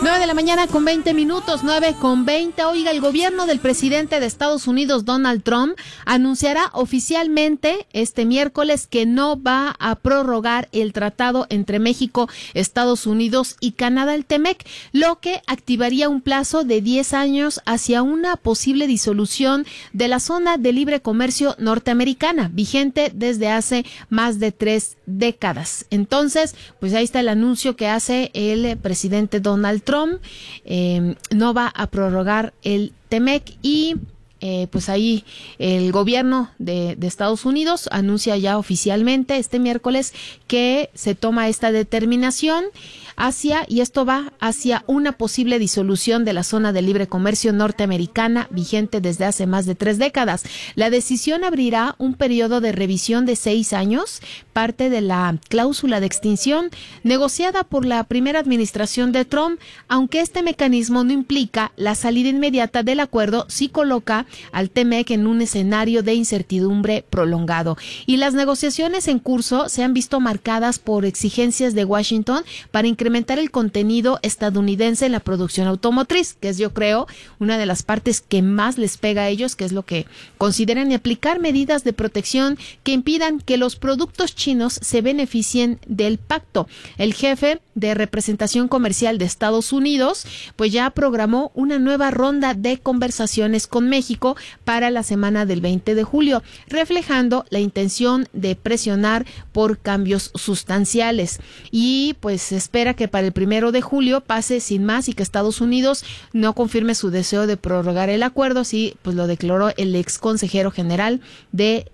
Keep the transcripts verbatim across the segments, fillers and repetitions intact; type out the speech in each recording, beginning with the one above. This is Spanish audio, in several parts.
nueve de la mañana con veinte minutos, nueve con veinte. Oiga, el gobierno del presidente de Estados Unidos, Donald Trump, anunciará oficialmente este miércoles que no va a prorrogar el tratado entre México, Estados Unidos y Canadá, el TEMEC, lo que activaría un plazo de diez años hacia una posible disolución de la zona de libre comercio norteamericana, vigente desde hace más de tres décadas. Entonces, pues ahí está el anuncio que hace el presidente Donald Trump. Eh, no va a prorrogar el TEMEC y eh, pues ahí el gobierno de, de Estados Unidos anuncia ya oficialmente este miércoles que se toma esta determinación hacia, y esto va hacia una posible disolución de la zona de libre comercio norteamericana vigente desde hace más de tres décadas. La decisión abrirá un periodo de revisión de seis años, parte de la cláusula de extinción negociada por la primera administración de Trump, aunque este mecanismo no implica la salida inmediata del acuerdo, sí coloca al TEMEC en un escenario de incertidumbre prolongado. Y las negociaciones en curso se han visto marcadas por exigencias de Washington para incrementar el contenido estadounidense en la producción automotriz, que es, yo creo, una de las partes que más les pega a ellos, que es lo que consideran, y aplicar medidas de protección que impidan que los productos chinos se beneficien del pacto. El jefe de representación comercial de Estados Unidos, pues ya programó una nueva ronda de conversaciones con México para la semana del veinte de julio, reflejando la intención de presionar por cambios sustanciales. Y pues se espera que para el primero de julio pase sin más y que Estados Unidos no confirme su deseo de prorrogar el acuerdo, así pues lo declaró el ex consejero general de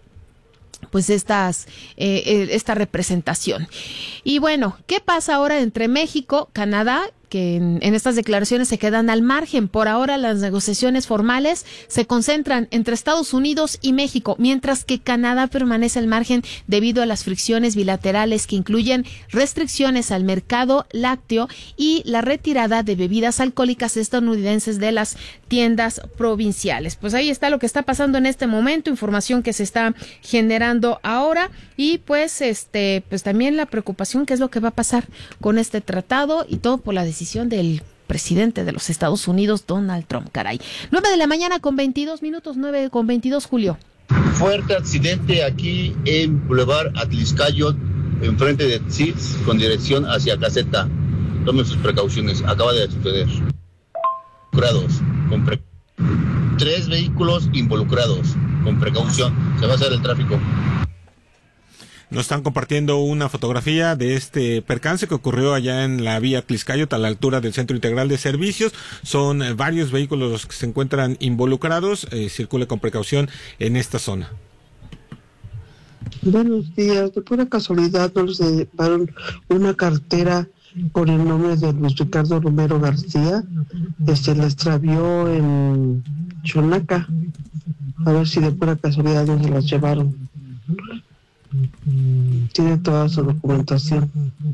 pues estas eh, esta representación. Y bueno, ¿qué pasa ahora entre México, Canadá, que en, en estas declaraciones se quedan al margen? Por ahora las negociaciones formales se concentran entre Estados Unidos y México, mientras que Canadá permanece al margen debido a las fricciones bilaterales que incluyen restricciones al mercado lácteo y la retirada de bebidas alcohólicas estadounidenses de las tiendas provinciales. Pues ahí está lo que está pasando en este momento, información que se está generando ahora, y pues este pues también la preocupación qué es lo que va a pasar con este tratado, y todo por la decisión decisión del presidente de los Estados Unidos, Donald Trump, caray. nueve de la mañana con veintidós minutos, nueve con veintidós, Julio. Fuerte accidente aquí en Boulevard Atliscayo, enfrente de T S I S, con dirección hacia Caseta. Tomen sus precauciones, acaba de suceder. Involucrados, con pre... Tres vehículos involucrados, con precaución, se va a hacer el tráfico. Nos están compartiendo una fotografía de este percance que ocurrió allá en la vía Tliscayot, a la altura del Centro Integral de Servicios. Son eh, varios vehículos los que se encuentran involucrados. Eh, circule con precaución en esta zona. Buenos días. De pura casualidad no les llevaron una cartera con el nombre de Luis Ricardo Romero García. Este la extravió en Chonaca. A ver si de pura casualidad no se las llevaron. Tiene toda su documentación.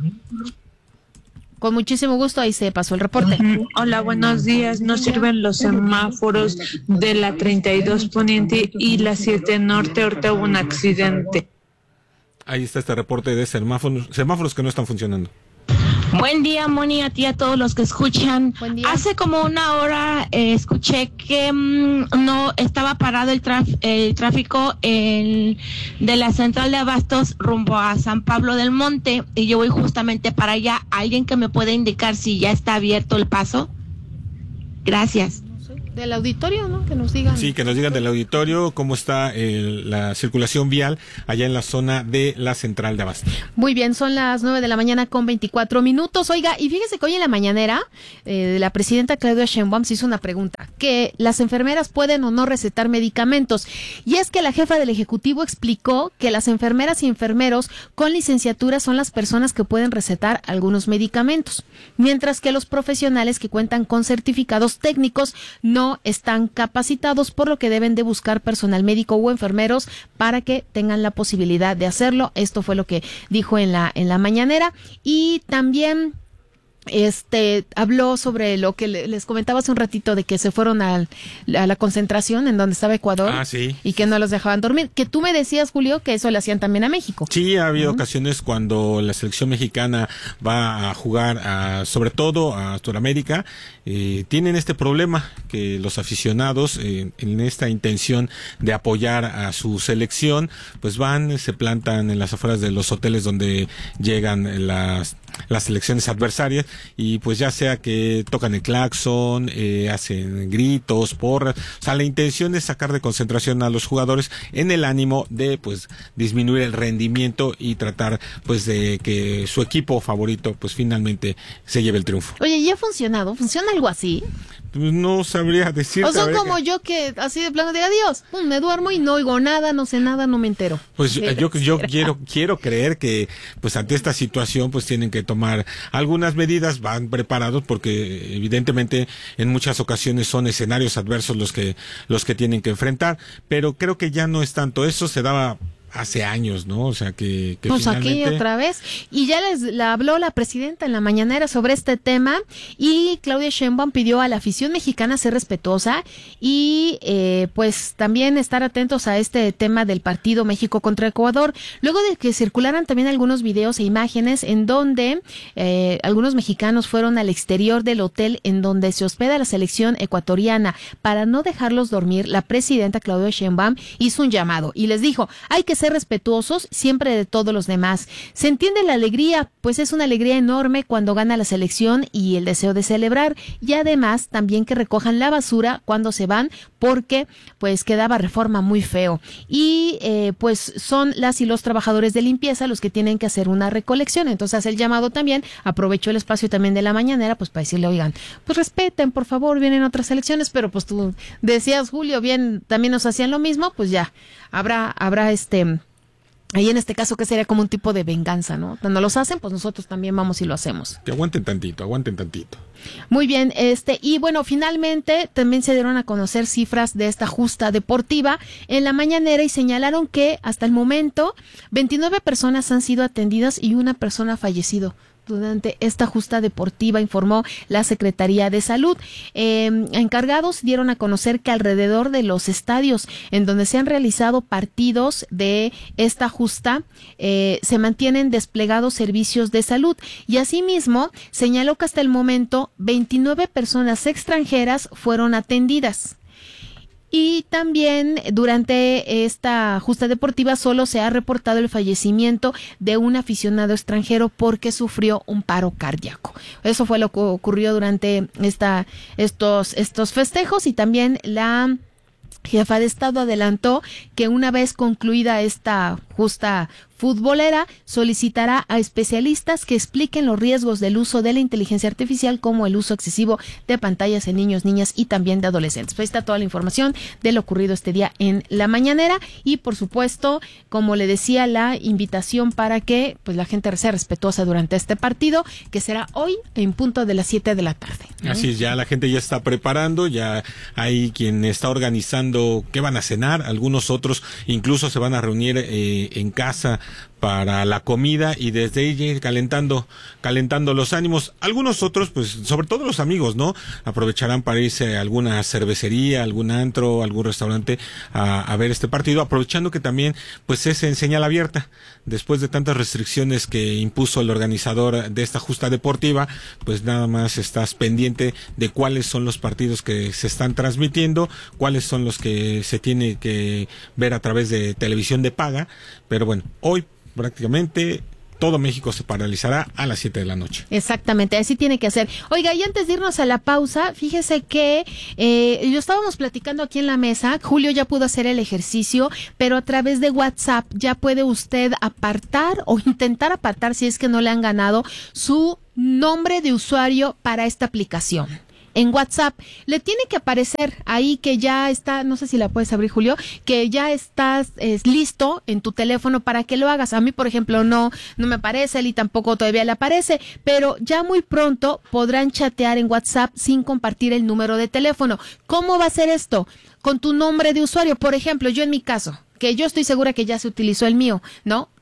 Con muchísimo gusto, ahí se pasó el reporte. Uh-huh. Hola, buenos días. No sirven los semáforos de la treinta y dos Poniente y la siete Norte. Ahorita hubo un accidente. Ahí está este reporte de semáforos, semáforos que no están funcionando. Buen día, Moni, a ti y a todos los que escuchan. Hace como una hora eh, escuché que mmm, no estaba parado el, traf- el tráfico el, de la central de Abastos rumbo a San Pablo del Monte, y yo voy justamente para allá. ¿Alguien que me pueda indicar si ya está abierto el paso? Gracias. Del auditorio, ¿no? Que nos digan. Sí, que nos digan del auditorio cómo está el, la circulación vial allá en la zona de la central de Abasto. Muy bien, son las nueve de la mañana con veinticuatro minutos. Oiga, y fíjese que hoy en la mañanera eh, la presidenta Claudia Sheinbaum se hizo una pregunta, que las enfermeras pueden o no recetar medicamentos. Y es que la jefa del Ejecutivo explicó que las enfermeras y enfermeros con licenciatura son las personas que pueden recetar algunos medicamentos, mientras que los profesionales que cuentan con certificados técnicos no están capacitados, por lo que deben de buscar personal médico o enfermeros para que tengan la posibilidad de hacerlo. Esto fue lo que dijo en la en la mañanera. Y también este habló sobre lo que le, les comentaba hace un ratito de que se fueron al, a la concentración en donde estaba Ecuador ah, sí. y que no los dejaban dormir, que tú me decías, Julio, que eso le hacían también a México. Sí, ha habido uh-huh. ocasiones cuando la selección mexicana va a jugar a, sobre todo a Sudamérica, eh, tienen este problema que los aficionados eh, en esta intención de apoyar a su selección, pues van, se plantan en las afueras de los hoteles donde llegan las las selecciones adversarias y pues ya sea que tocan el claxon, eh, hacen gritos, porras, o sea, la intención es sacar de concentración a los jugadores en el ánimo de pues disminuir el rendimiento y tratar pues de que su equipo favorito pues finalmente se lleve el triunfo. Oye, ¿y ha funcionado? ¿Funciona algo así? Pues no sabría decir. O son como que... yo que así de plano de adiós, me duermo y no oigo nada, no sé nada, no me entero. Pues yo, yo, yo quiero quiero creer que pues ante esta situación pues tienen que tomar algunas medidas, van preparados porque evidentemente en muchas ocasiones son escenarios adversos los que los que tienen que enfrentar, pero creo que ya no es tanto eso, se daba hace años, ¿no? O sea, que, que pues finalmente... aquí otra vez. Y ya les la habló la presidenta en la mañanera sobre este tema y Claudia Sheinbaum pidió a la afición mexicana ser respetuosa y eh, pues también estar atentos a este tema del partido México contra Ecuador. Luego de que circularan también algunos videos e imágenes en donde eh, algunos mexicanos fueron al exterior del hotel en donde se hospeda la selección ecuatoriana para no dejarlos dormir, la presidenta Claudia Sheinbaum hizo un llamado y les dijo, hay que ser respetuosos siempre de todos los demás. Se entiende la alegría, pues es una alegría enorme cuando gana la selección y el deseo de celebrar, y además también que recojan la basura cuando se van, porque pues quedaba Reforma muy feo. Y eh, pues son las y los trabajadores de limpieza los que tienen que hacer una recolección. Entonces hace el llamado también, aprovecho el espacio también de la mañanera, pues para decirle, oigan, pues respeten, por favor, vienen otras elecciones, pero pues tú decías, Julio, bien, también nos hacían lo mismo, pues ya, habrá, habrá este... Ahí en este caso que sería como un tipo de venganza, ¿no? Cuando los hacen, pues nosotros también vamos y lo hacemos. Que aguanten tantito, aguanten tantito. Muy bien, este, y bueno, finalmente también se dieron a conocer cifras de esta justa deportiva en la mañanera y señalaron que hasta el momento veintinueve personas han sido atendidas y una persona ha fallecido durante esta justa deportiva, informó la Secretaría de Salud. Eh, encargados dieron a conocer que alrededor de los estadios en donde se han realizado partidos de esta justa eh, se mantienen desplegados servicios de salud y asimismo señaló que hasta el momento veintinueve personas extranjeras fueron atendidas. Y también durante esta justa deportiva solo se ha reportado el fallecimiento de un aficionado extranjero porque sufrió un paro cardíaco. Eso fue lo que ocurrió durante esta, estos, estos festejos y también la jefa de Estado adelantó que una vez concluida esta justa futbolera, solicitará a especialistas que expliquen los riesgos del uso de la inteligencia artificial como el uso excesivo de pantallas en niños, niñas y también de adolescentes. Pues ahí está toda la información de lo ocurrido este día en la mañanera y por supuesto, como le decía, la invitación para que pues la gente sea respetuosa durante este partido que será hoy en punto de las siete de la tarde. ¿Mm? Así es, ya la gente ya está preparando, ya hay quien está organizando qué van a cenar, algunos otros incluso se van a reunir eh, en casa para la comida y desde ahí ir calentando, calentando los ánimos. Algunos otros, pues, sobre todo los amigos, ¿no? Aprovecharán para irse a alguna cervecería, algún antro, algún restaurante a, a ver este partido, aprovechando que también, pues, es en señal abierta. Después de tantas restricciones que impuso el organizador de esta justa deportiva, pues nada más estás pendiente de cuáles son los partidos que se están transmitiendo, cuáles son los que se tiene que ver a través de televisión de paga, pero bueno, hoy prácticamente todo México se paralizará a las siete de la noche. Exactamente, así tiene que hacer. Oiga, y antes de irnos a la pausa, fíjese que eh, yo estábamos platicando aquí en la mesa, Julio ya pudo hacer el ejercicio, pero a través de WhatsApp ya puede usted apartar o intentar apartar, si es que no le han ganado, su nombre de usuario para esta aplicación. En WhatsApp le tiene que aparecer ahí que ya está, no sé si la puedes abrir, Julio, que ya estás es, listo en tu teléfono para que lo hagas. A mí, por ejemplo, no no me aparece, él y tampoco todavía le aparece, pero ya muy pronto podrán chatear en WhatsApp sin compartir el número de teléfono. ¿Cómo va a ser esto? Con tu nombre de usuario. Por ejemplo, yo en mi caso, que yo estoy segura que ya se utilizó el mío, ¿no?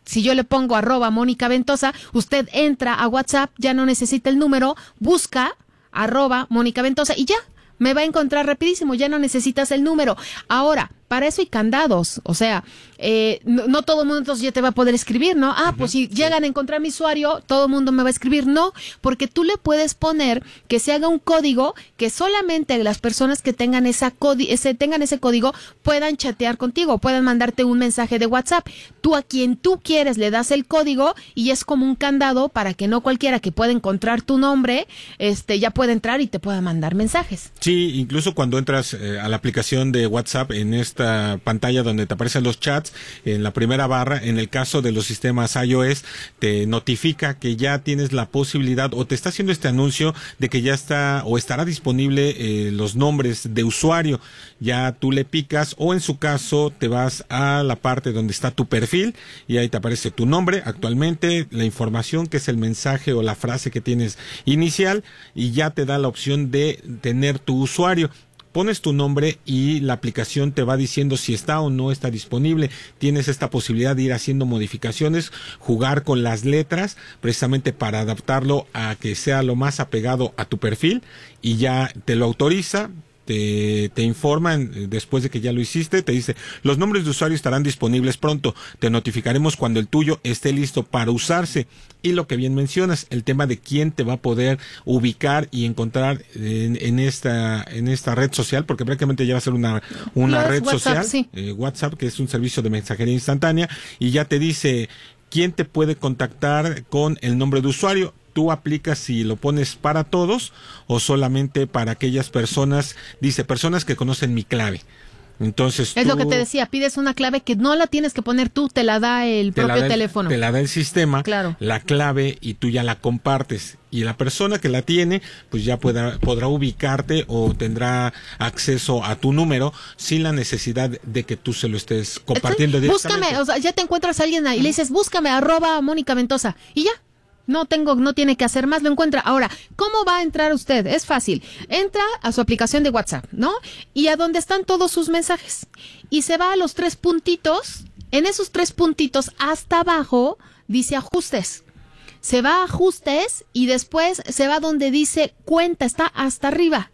si yo le pongo arroba Mónica Ventosa, usted entra a WhatsApp, ya no necesita el número, busca arroba Mónica Ventosa y ya, me va a encontrar rapidísimo, ya no necesitas el número. Ahora, para eso hay candados, o sea, eh, no, no todo el mundo entonces ya te va a poder escribir, ¿no? Ah, uh-huh, pues si sí. llegan a encontrar mi usuario, todo el mundo me va a escribir. No, porque tú le puedes poner que se haga un código que solamente las personas que tengan esa codi- ese tengan ese código puedan chatear contigo, puedan mandarte un mensaje de WhatsApp. Tú a quien tú quieres le das el código y es como un candado para que no cualquiera que pueda encontrar tu nombre, este, ya pueda entrar y te pueda mandar mensajes. Sí, incluso cuando entras eh, a la aplicación de WhatsApp en esta pantalla donde te aparecen los chats, en la primera barra, en el caso de los sistemas iOS, te notifica que ya tienes la posibilidad o te está haciendo este anuncio de que ya está o estará disponible eh, los nombres de usuario. Ya tú le picas o en su caso te vas a la parte donde está tu perfil y ahí te aparece tu nombre actualmente, la información que es el mensaje o la frase que tienes inicial y ya te da la opción de tener tu usuario. Pones tu nombre y la aplicación te va diciendo si está o no está disponible. Tienes esta posibilidad de ir haciendo modificaciones, jugar con las letras, precisamente para adaptarlo a que sea lo más apegado a tu perfil y ya te lo autoriza. Te, te informan después de que ya lo hiciste, te dice, los nombres de usuario estarán disponibles pronto, te notificaremos cuando el tuyo esté listo para usarse. Y lo que bien mencionas, el tema de quién te va a poder ubicar y encontrar en, en esta en esta red social, porque prácticamente ya va a ser una, una red WhatsApp, social, sí. eh, WhatsApp, que es un servicio de mensajería instantánea, y ya te dice quién te puede contactar con el nombre de usuario. Tú aplicas si lo pones para todos o solamente para aquellas personas, dice, personas que conocen mi clave. Entonces es tú, lo que te decía, pides una clave que no la tienes que poner tú, te la da el propio da el, teléfono. Te la da el sistema, claro. La clave, y tú ya la compartes. Y la persona que la tiene, pues ya podrá, podrá ubicarte o tendrá acceso a tu número sin la necesidad de que tú se lo estés compartiendo sí, directamente. Búscame, o sea, ya te encuentras a alguien ahí y le dices, búscame, arroba Mónica Ventosa, y ya. No tengo, no tiene que hacer más, lo encuentra. Ahora, ¿cómo va a entrar usted? Es fácil. Entra a su aplicación de WhatsApp, ¿no? Y a donde están todos sus mensajes. Y se va a los tres puntitos. En esos tres puntitos, hasta abajo, dice ajustes. Se va a ajustes y después se va donde dice cuenta, está hasta arriba.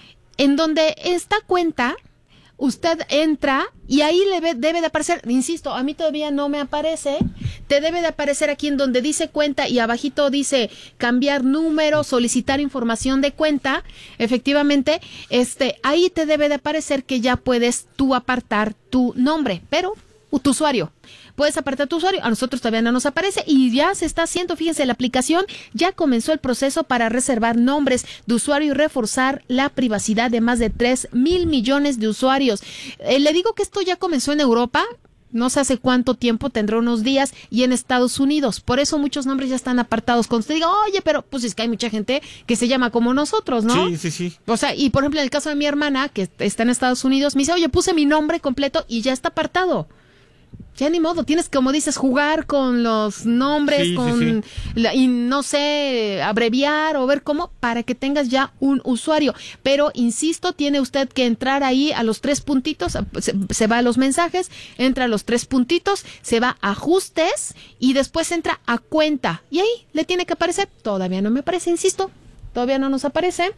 En donde está cuenta, usted entra y ahí le ve, debe de aparecer, insisto, a mí todavía no me aparece, te debe de aparecer aquí en donde dice cuenta y abajito dice cambiar número, solicitar información de cuenta. Efectivamente, este, ahí te debe de aparecer que ya puedes tú apartar tu nombre, pero tu usuario. Puedes apartar tu usuario, a nosotros todavía no nos aparece y ya se está haciendo, fíjense, la aplicación ya comenzó el proceso para reservar nombres de usuario y reforzar la privacidad de más de tres mil millones de usuarios. Eh, le digo que esto ya comenzó en Europa, no sé hace cuánto tiempo, tendrá unos días, y en Estados Unidos. Por eso muchos nombres ya están apartados. Cuando usted diga, oye, pero pues es que hay mucha gente que se llama como nosotros, ¿no? Sí, sí, sí. O sea, y por ejemplo, en el caso de mi hermana, que está en Estados Unidos, me dice, oye, puse mi nombre completo y ya está apartado. Ya ni modo, tienes, como dices, jugar con los nombres, sí, con sí, sí. La, y no sé, abreviar o ver cómo, para que tengas ya un usuario. Pero, insisto, tiene usted que entrar ahí a los tres puntitos, se, se va a los mensajes, entra a los tres puntitos, se va a ajustes y después entra a cuenta. Y ahí le tiene que aparecer, todavía no me aparece, insisto, todavía no nos aparece.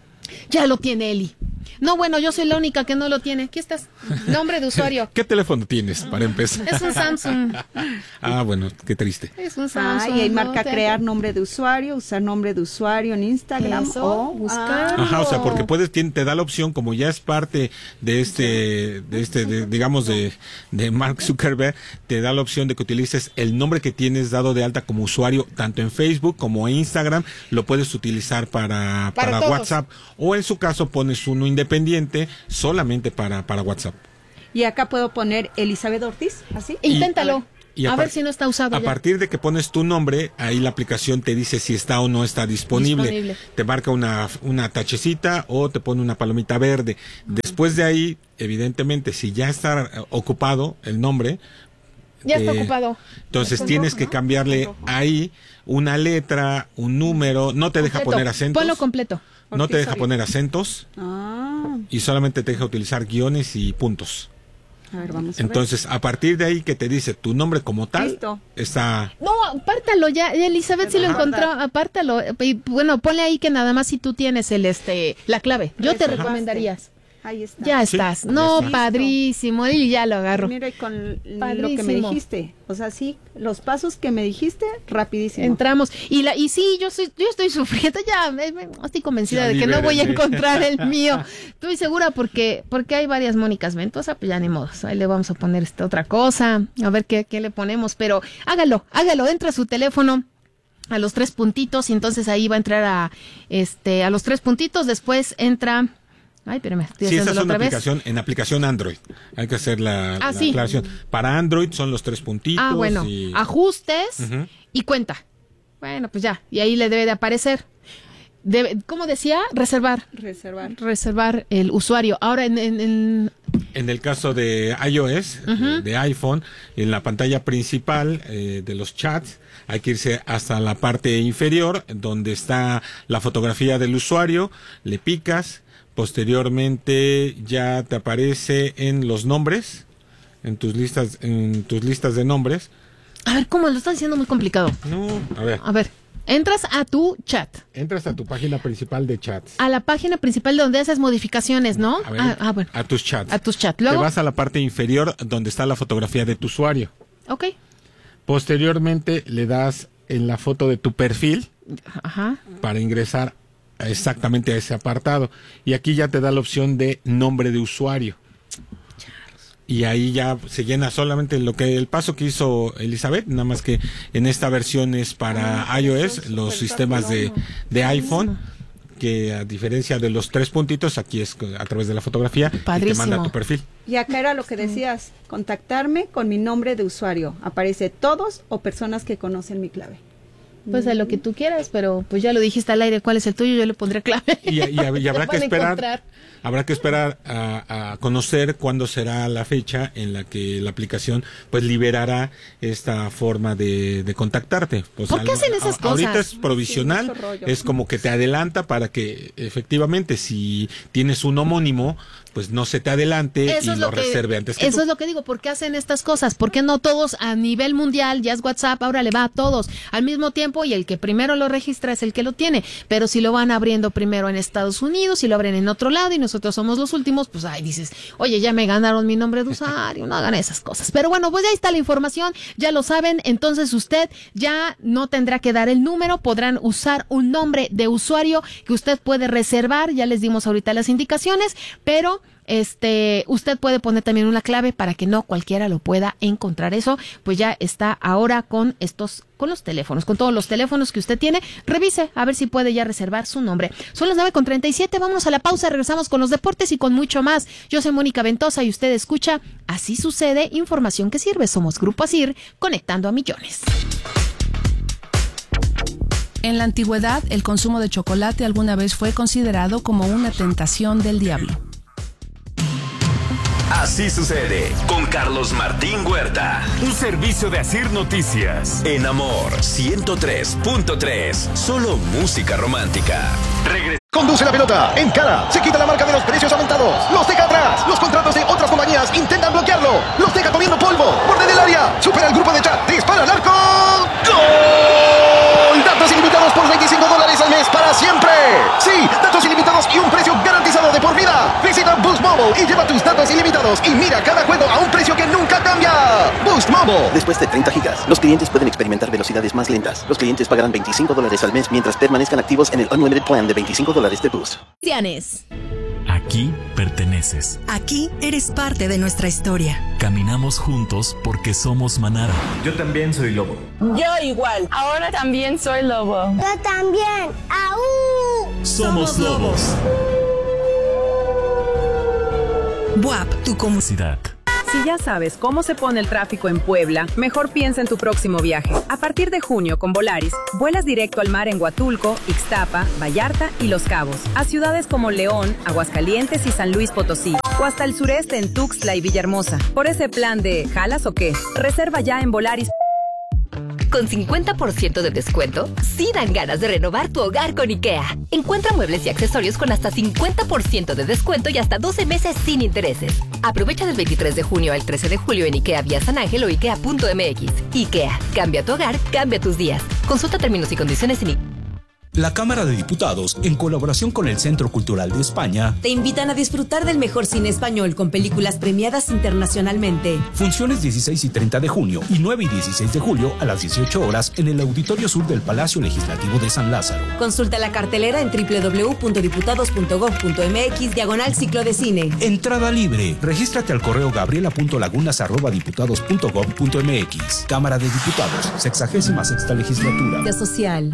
Ya lo tiene Eli. No, bueno, yo soy la única que no lo tiene. Aquí estás. Nombre de usuario. ¿Qué teléfono tienes para empezar? Es un Samsung. Ah, bueno, qué triste. Es un Samsung. Ah, y ahí marca ¿no? crear nombre de usuario, usar nombre de usuario en Instagram Eso, o buscar. Ajá, o sea, porque puedes, te da la opción, como ya es parte de este, de este, de, digamos, de, de Mark Zuckerberg, te da la opción de que utilices el nombre que tienes dado de alta como usuario, tanto en Facebook como en Instagram, lo puedes utilizar para, Para para todos. WhatsApp, o en su caso pones uno independiente solamente para, para WhatsApp. Y acá puedo poner Elizabeth Ortiz, ¿así? Inténtalo. Y a, a ver par- si no está usado A ya. partir de que pones tu nombre, ahí la aplicación te dice si está o no está disponible. Disponible. Te marca una, una tachecita o te pone una palomita verde. Después de ahí, evidentemente, si ya está eh, ocupado el nombre, Ya está eh, ocupado. entonces Está en tienes rojo, que ¿no? cambiarle Está en rojo. ahí una letra, un número, no te deja Completo. poner acentos. Ponlo completo. No te Ortiz deja Ortiz. poner acentos Ah, y solamente te deja utilizar guiones y puntos. A ver, vamos a Entonces, ver. a partir de ahí que te dice tu nombre como tal, Listo. está... No, apártalo ya, Elizabeth sí lo Ajá. encontró, apártalo. Y bueno, ponle ahí que nada más si tú tienes el este la clave. Yo te Reservaste. recomendarías. Ahí está. Ya Sí, estás. ya No, está. padrísimo, y ya lo agarro. Mira, y con lo que me Padrísimo. dijiste, o sea, sí, los pasos que me dijiste, rapidísimo. Entramos y la y sí, yo soy yo estoy sufriendo ya, me- me- estoy convencida Ya, de que no voy a libérenme. encontrar el mío. Estoy segura porque porque hay varias Mónicas Ventosa, pues ya ni modo. Ahí le vamos a poner esta otra cosa, a ver qué qué le ponemos, pero hágalo, hágalo, entra a su teléfono a los tres puntitos y entonces ahí va a entrar a este a los tres puntitos, después entra. Ay, espérame, estoy Sí, esa es haciéndolo una otra vez. aplicación, en aplicación Android. Hay que hacer la, Ah, la sí. aclaración. Para Android son los tres puntitos. Ah, bueno, y- ajustes Ujú. y cuenta. Bueno, pues ya, y ahí le debe de aparecer. Debe, ¿cómo decía? Reservar. Reservar. Reservar el usuario. Ahora en, en, en- En el caso de iOS, Ujú. de, de iPhone, en la pantalla principal eh, de los chats, hay que irse hasta la parte inferior, donde está la fotografía del usuario, le picas, posteriormente ya te aparece en los nombres, en tus listas, en tus listas de nombres. a ver, ¿cómo lo estás diciendo muy complicado? No, a ver, A ver, entras a tu chat, entras a tu página principal de chats. a la página principal donde haces modificaciones, ¿no? A ver, ah, ah, bueno, a tus chats. a tus chats. Te Luego, vas a la parte inferior donde está la fotografía de tu usuario. ok, Posteriormente le das en la foto de tu perfil ajá, para ingresar exactamente a ese apartado. Y aquí ya te da la opción de nombre de usuario. Y ahí ya se llena solamente lo que el paso que hizo Elizabeth, nada más que en esta versión es para Ah, iOS, eso es los súper sistemas de, rápido. de iPhone, que a diferencia de los tres puntitos, aquí es a través de la fotografía y te Padrísimo. manda tu perfil. Y acá era lo que decías, contactarme con mi nombre de usuario. Aparece todos o personas que conocen mi clave. pues a lo que tú quieras, pero pues ya lo dijiste al aire, ¿cuál es el tuyo? Yo le pondré clave. Y, y- y habrá Te que van a esperar, encontrar. habrá que esperar a, a conocer cuándo será la fecha en la que la aplicación pues liberará esta forma de, de contactarte. Pues, ¿Por qué al- hacen esas a- Ahorita cosas? es provisional, Sí, mucho rollo. es como que te adelanta para que efectivamente si tienes un homónimo, pues no se te adelante y Eso es lo, lo que, reserve antes que eso tú. es lo que digo, ¿por qué hacen estas cosas? ¿Por qué no todos a nivel mundial, ya es WhatsApp, ahora le va a todos al mismo tiempo y el que primero lo registra es el que lo tiene? Pero si lo van abriendo primero en Estados Unidos, si lo abren en otro lado y nosotros somos los últimos, pues ahí dices, oye, ya me ganaron mi nombre de usuario, no hagan esas cosas. Pero bueno, pues ahí está la información, ya lo saben, entonces usted ya no tendrá que dar el número, podrán usar un nombre de usuario que usted puede reservar, ya les dimos ahorita las indicaciones, pero este, usted puede poner también una clave para que no cualquiera lo pueda encontrar. Eso, pues ya está ahora con estos, con los teléfonos, con todos los teléfonos que usted tiene. Revise a ver si puede ya reservar su nombre. Son las nueve con treinta y siete, vámonos a la pausa, regresamos con los deportes y con mucho más. Yo soy Mónica Ventosa y usted escucha Así Sucede, información que sirve. Somos Grupo Asir, conectando a millones. En la antigüedad, el consumo de chocolate alguna vez fue considerado como una tentación del diablo. Así sucede con Carlos Martín Huerta. Un servicio de Asir Noticias. En Amor ciento tres punto tres. Solo música romántica. Regre- Conduce la pelota, encara, se quita la marca de los precios aumentados, los deja atrás, los contratos de otras compañías intentan bloquearlo, los deja comiendo polvo, borde del área, supera el grupo de chat, dispara al arco, ¡gol! Datos ilimitados por veinticinco dólares al mes para siempre. Sí, datos ilimitados y un precio garantizado de por vida. Visita Boost Mobile y lleva tus datos ilimitados y mira cada juego a un precio que nunca cambia. Boost Mobile. Después de treinta gigas, los clientes pueden experimentar velocidades más lentas. Los clientes pagarán veinticinco dólares al mes mientras permanezcan activos en el Unlimited Plan de veinticinco dólares de Boost. Cristianes. Aquí perteneces. Aquí eres parte de nuestra historia. Caminamos juntos porque somos manada. Yo también soy lobo. Yo igual. Ahora también soy lobo. Yo también. ¡Aú! Somos lobos. B U A P, tu comunidad. Si ya sabes cómo se pone el tráfico en Puebla, mejor piensa en tu próximo viaje. A partir de junio, con Volaris, vuelas directo al mar en Huatulco, Ixtapa, Vallarta y Los Cabos, a ciudades como León, Aguascalientes y San Luis Potosí, o hasta el sureste en Tuxtla y Villahermosa. Por ese plan de ¿jalas o qué? Reserva ya en Volaris. Con cincuenta por ciento de descuento, sí dan ganas de renovar tu hogar con IKEA. Encuentra muebles y accesorios con hasta cincuenta por ciento de descuento y hasta doce meses sin intereses. Aprovecha del veintitrés de junio al trece de julio en IKEA vía San Ángel o ikea punto m x. IKEA, cambia tu hogar, cambia tus días. Consulta términos y condiciones en IKEA. La Cámara de Diputados, en colaboración con el Centro Cultural de España, te invitan a disfrutar del mejor cine español con películas premiadas internacionalmente. Funciones dieciséis y treinta de junio y nueve y dieciséis de julio a las dieciocho horas en el Auditorio Sur del Palacio Legislativo de San Lázaro. Consulta la cartelera en doble u doble u doble u punto diputados punto gob punto m x diagonal ciclo de cine. Entrada libre. Regístrate al correo gabriela punto lagunas arroba diputados punto gob punto m x. Cámara de Diputados, sexagésima sexta legislatura. De social.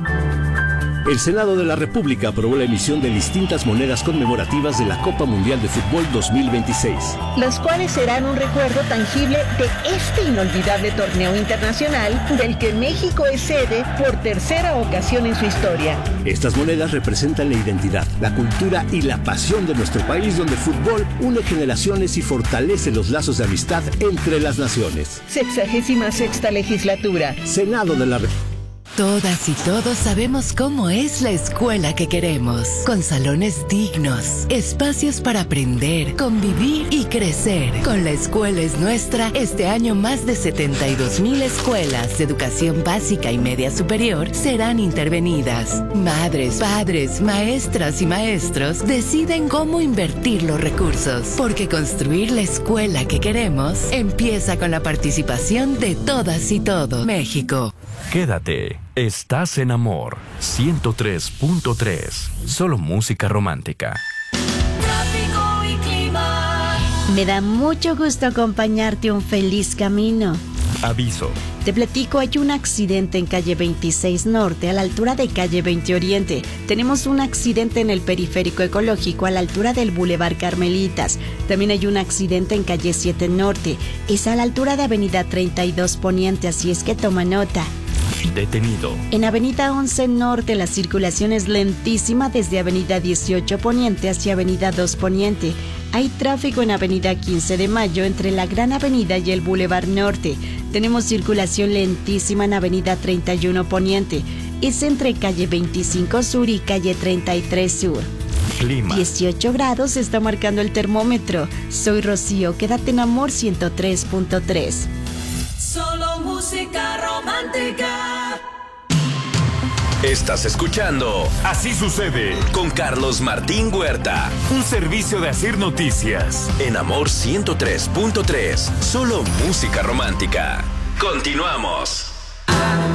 El Senado de la República aprobó la emisión de distintas monedas conmemorativas de la Copa Mundial de Fútbol dos mil veintiséis. Las cuales serán un recuerdo tangible de este inolvidable torneo internacional del que México es sede por tercera ocasión en su historia. Estas monedas representan la identidad, la cultura y la pasión de nuestro país, donde el fútbol une generaciones y fortalece los lazos de amistad entre las naciones. Sexagésima sexta legislatura. Senado de la República. Todas y todos sabemos cómo es la escuela que queremos, con salones dignos, espacios para aprender, convivir y crecer. Con La Escuela es Nuestra, este año más de setenta y dos mil escuelas de educación básica y media superior serán intervenidas. Madres, padres, maestras y maestros deciden cómo invertir los recursos, porque construir la escuela que queremos empieza con la participación de todas y todos. México. Quédate. Estás en Amor ciento tres punto tres. Solo música romántica. Tráfico y clima. Me da mucho gusto acompañarte un feliz camino. Aviso. Te platico, hay un accidente en calle veintiséis Norte a la altura de calle veinte Oriente. Tenemos un accidente en el periférico ecológico a la altura del Boulevard Carmelitas. También hay un accidente en calle siete Norte. Es a la altura de avenida treinta y dos Poniente, así es que toma nota. Detenido. En avenida once Norte la circulación es lentísima desde avenida dieciocho Poniente hacia avenida dos Poniente. Hay tráfico en avenida quince de Mayo entre la Gran Avenida y el Boulevard Norte. Tenemos circulación lentísima en avenida treinta y uno Poniente. Es entre calle veinticinco Sur y calle treinta y tres Sur. Clima. dieciocho grados está marcando el termómetro. Soy Rocío, quédate en Amor ciento tres punto tres. Solo música romántica. Estás escuchando Así Sucede con Carlos Martín Huerta. Un servicio de Asir Noticias. En Amor ciento tres punto tres. Solo música romántica. Continuamos.